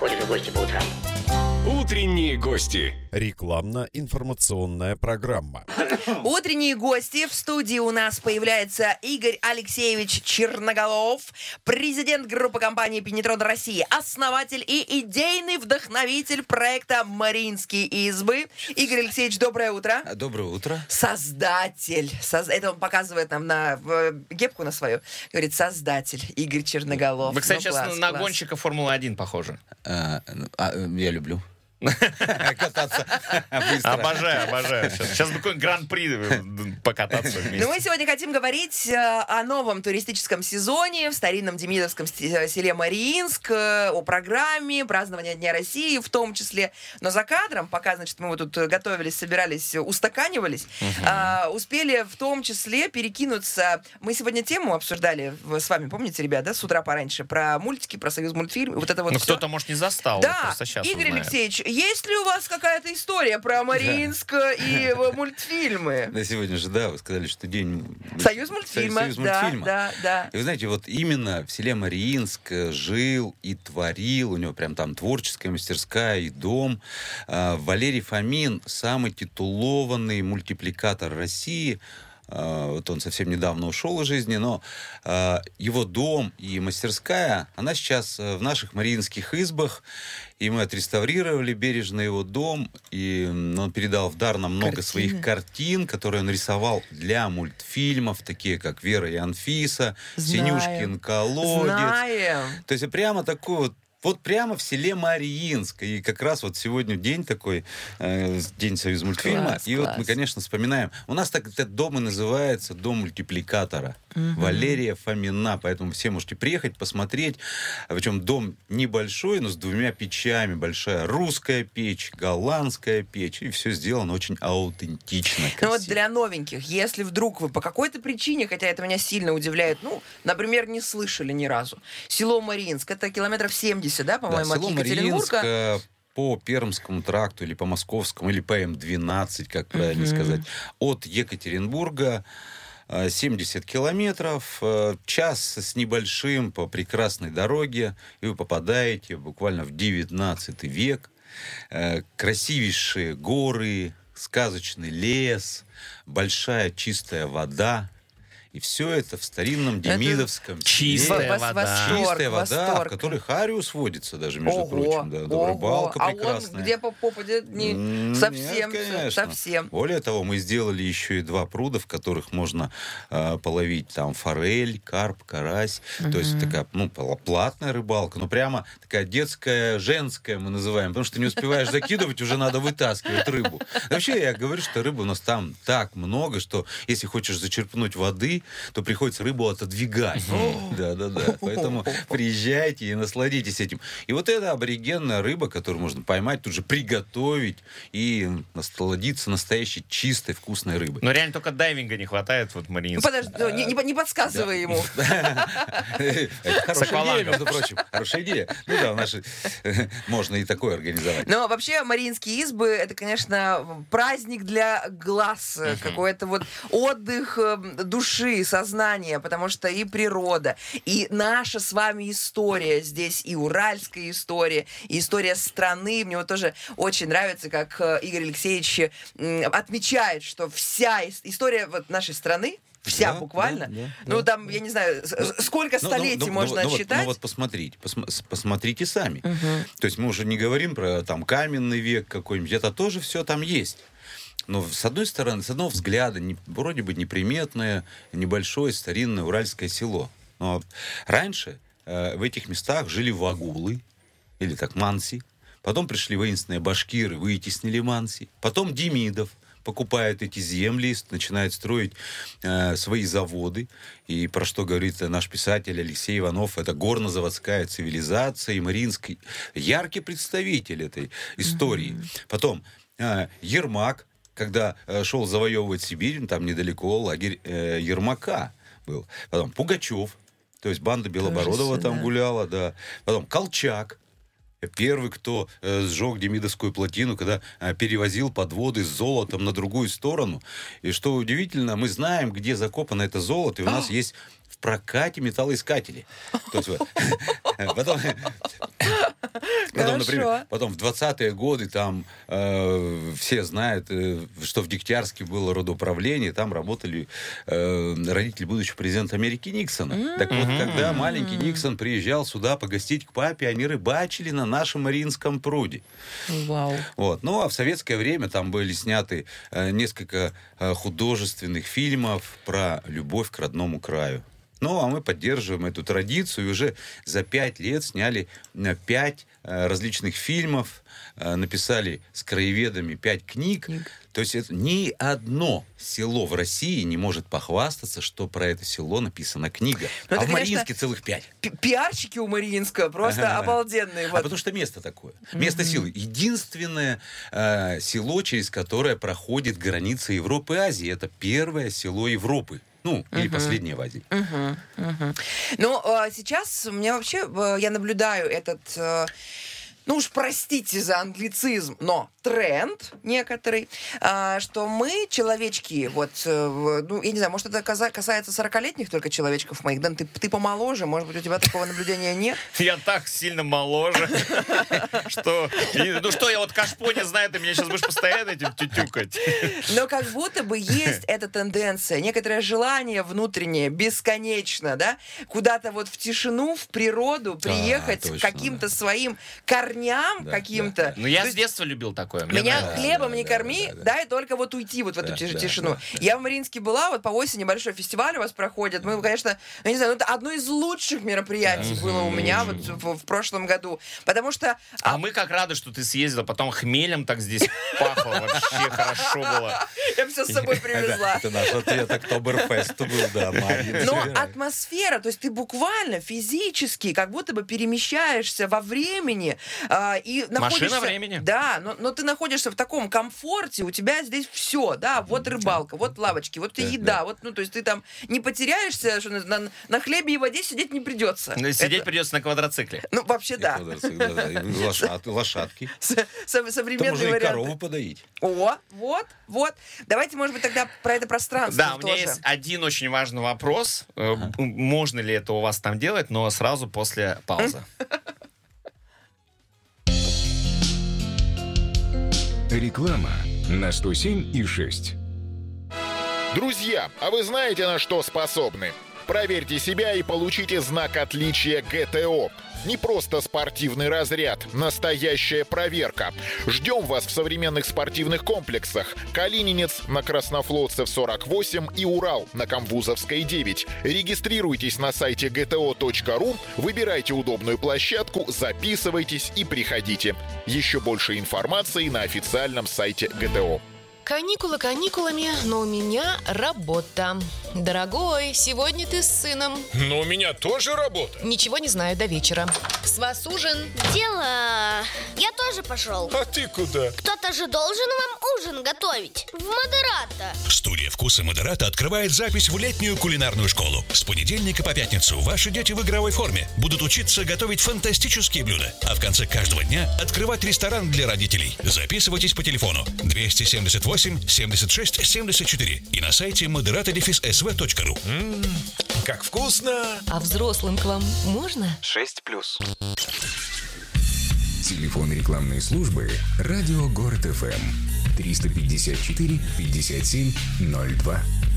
ходишь в гости по утрам? Утренние гости. Рекламно-информационная программа. Утренние гости. В студии у нас появляется Игорь Алексеевич Черноголов, президент группы компании «Пенетрон России», основатель и идейный вдохновитель проекта «Мариинские избы». Игорь Алексеевич, доброе утро. Доброе утро. Создатель. Это он показывает нам на кепку на свою. Говорит, создатель Игорь Черноголов. Вы, кстати, Ну, сейчас класс, на класс. гонщика Формулы-1 похожи. Я люблю кататься быстро. Обожаю. Сейчас бы какой-нибудь гран-при покататься Но вместе. мы сегодня хотим говорить о новом туристическом сезоне в старинном демидовском селе Мариинск, о программе празднования Дня России в том числе. Но за кадром, пока, значит, мы вот тут готовились, собирались, устаканивались, успели в том числе перекинуться. Мы сегодня тему обсуждали с вами, помните, ребят, да, с утра пораньше, про мультики, про Союзмультфильм, вот это вот Ну, всё. кто-то, может, не застал. Да, Просто сейчас Игорь узнает. Алексеевич, есть ли у вас какая-то история про Мариинск и мультфильмы? Да, сегодня же, да, вы сказали, что день... Союзмультфильма. Союзмультфильма. Да. И вы знаете, вот именно в селе Мариинск жил и творил, у него прям там творческая мастерская и дом. Валерий Фомин, самый титулованный мультипликатор России. Вот он совсем недавно ушел из жизни, но его дом и мастерская, она сейчас в наших мариинских избах, и мы отреставрировали бережно его дом, и он передал в дар нам много своих картин, которые он рисовал для мультфильмов, такие как «Вера и Анфиса», «Синюшкин колодец». Знаем. То есть прямо такой вот прямо в селе Мариинск. И как раз вот сегодня день такой, день Союзмультфильма. Класс, и вот класс. мы, конечно, вспоминаем. У нас так этот дом и называется «Дом мультипликатора». Валерия Фомина. Поэтому все можете приехать, посмотреть. Причем дом небольшой, но с двумя печами. Большая русская печь, голландская печь. И все сделано очень аутентично, Ну вот красиво. для новеньких, если вдруг вы по какой-то причине, хотя это меня сильно удивляет, например, не слышали ни разу. Село Мариинск, это километров 70, да, Да, по-моему, село от Мариинск Екатеринбурга? по Пермскому тракту или по Московскому, или по М12, как правильно сказать, от Екатеринбурга 70 километров, час с небольшим по прекрасной дороге, и вы попадаете буквально в 19 век. Красивейшие горы, сказочный лес, большая чистая вода. И все это в старинном демидовском чистая селе. вода. Чистая вода, восторг. в которой Хариус водится даже, между Ого, прочим. Да, ого. рыбалка А прекрасная. он где попадет? Совсем, Нет, конечно. совсем. Более того, мы сделали еще и 2 пруда, в которых можно половить там форель, карп, карась. То есть такая, платная рыбалка, но прямо такая детская, женская мы называем, потому что не успеваешь закидывать, уже надо вытаскивать рыбу. Вообще, я говорю, что рыбы у нас там так много, что если хочешь зачерпнуть воды, то приходится рыбу отодвигать. Да. Поэтому приезжайте и насладитесь этим. И вот эта аборигенная рыба, которую можно поймать, тут же приготовить и насладиться настоящей чистой вкусной рыбой. Но реально только дайвинга не хватает вот в Мариинске. Подожди, не подсказывай ему. Это хорошая идея, между прочим. Хорошая идея. Ну да, наши можно и такое организовать. Но вообще Мариинские избы — это, конечно, праздник для глаз, какой-то вот отдых души, сознания, потому что и природа, и наша с вами история здесь, и уральская история, и история страны. Мне вот тоже очень нравится, как Игорь Алексеевич отмечает, что вся история вот нашей страны, вся Да, буквально. да. Там, я не знаю, сколько столетий можно отсчитать. Вот посмотрите сами. То есть мы уже не говорим про там каменный век какой-нибудь, это тоже все там есть. Но с одной стороны, с одного взгляда, вроде бы неприметное, небольшое старинное уральское село. Но раньше в этих местах жили вагулы, или так манси. Потом пришли воинственные башкиры, вытеснили манси. Потом демидов покупают эти земли, начинают строить свои заводы. И про что говорит наш писатель Алексей Иванов, это горнозаводская цивилизация, и Мариинск яркий представитель этой истории. Потом Ермак, когда шел завоевывать Сибирь, там недалеко лагерь Ермака был. Потом Пугачев, то есть банда Белобородова там гуляла, да. Потом Колчак, первый, кто сжег Демидовскую плотину, когда перевозил подводы с золотом на другую сторону. И что удивительно, мы знаем, где закопано это золото, и у нас есть в прокате металлоискатели. То есть, потом, Потом, например, Хорошо. потом в 20-е годы там все знают, что в Дегтярске было родоуправление, там работали родители будущего президента Америки Никсона. Так вот, когда маленький Никсон приезжал сюда погостить к папе, они рыбачили на нашем Мариинском пруде. Вау. Вот. Ну, а в советское время там были сняты несколько художественных фильмов про любовь к родному краю. Ну, а мы поддерживаем эту традицию. И уже за 5 лет сняли 5 различных фильмов, написали с краеведами 5 книг. То есть это ни одно село в России не может похвастаться, что про это село написана книга. Ну, это, в Мариинске целых 5. Пиарщики у Мариинска просто обалденные. А потому что место такое. Место силы. Единственное село, через которое проходит граница Европы и Азии. Это первое село Европы. Ну, или последнее в Азии. Ну, сейчас у меня вообще, я наблюдаю этот, ну уж простите за англицизм, но тренд некоторый, что мы, человечки, вот, ну, я не знаю, может, это касается 40-летних только человечков моих, да, ты помоложе, может быть, у тебя такого наблюдения нет? Я так сильно моложе, что... Ну что, я вот кашпо не знаю, ты меня сейчас будешь постоянно этим тютюкать. Но как будто бы есть эта тенденция, некоторое желание внутреннее, бесконечно, да, куда-то вот в тишину, в природу приехать точно, к каким-то своим корням каким-то. Ну, я с детства любил такое. Мне Меня нравится. хлебом не корми, дай только вот уйти вот в эту тишину. Я в Мариинске была, вот по осени большой фестиваль у вас проходит. Мы, конечно, ну, не знаю, это одно из лучших мероприятий было у меня вот в прошлом году. Потому что... А мы как рады, что ты съездила, потом хмелем так здесь пахло, вообще хорошо было. Я все с собой привезла. Это наш ответ Октоберфесту был, да, Марин. Но атмосфера, то есть ты буквально физически как будто бы перемещаешься во времени и находишься... Машина времени. Да, но ты находишься в таком комфорте, у тебя здесь все, да, вот рыбалка, вот лавочки, вот еда, вот, ну, то есть ты там не потеряешься, что на хлебе и воде сидеть не придется. Сидеть придется на квадроцикле. Ну, вообще, да. Лошадки. Там Современный можно и вариант. корову подоить. О, вот. Давайте, может быть, тогда про это пространство Да, у меня тоже. есть один очень важный вопрос. Можно ли это у вас там делать, но сразу после паузы. Реклама на 107,6. Друзья, а вы знаете, на что способны? Проверьте себя и получите знак отличия ГТО. Не просто спортивный разряд, настоящая проверка. Ждем вас в современных спортивных комплексах. Калининец на Краснофлотцев 48 и Урал на Камбузовской 9. Регистрируйтесь на сайте gto.ru, выбирайте удобную площадку, записывайтесь и приходите. Еще больше информации на официальном сайте ГТО. Каникулы каникулами, но у меня работа. Дорогой, сегодня ты с сыном. Но у меня тоже работа. Ничего не знаю до вечера. С вас ужин. Дела. Я тоже пошел. А ты куда? Кто-то же должен вам ужин готовить. В Модерата. Студия «Вкусы Модерата» открывает запись в летнюю кулинарную школу. С понедельника по пятницу ваши дети в игровой форме будут учиться готовить фантастические блюда, а в конце каждого дня открывать ресторан для родителей. Записывайтесь по телефону 278 76 74 и на сайте moderata-sv.ru. Как вкусно! А взрослым к вам можно? 6+. Телефон рекламной службы «Радио Город ФМ» 354 57 02.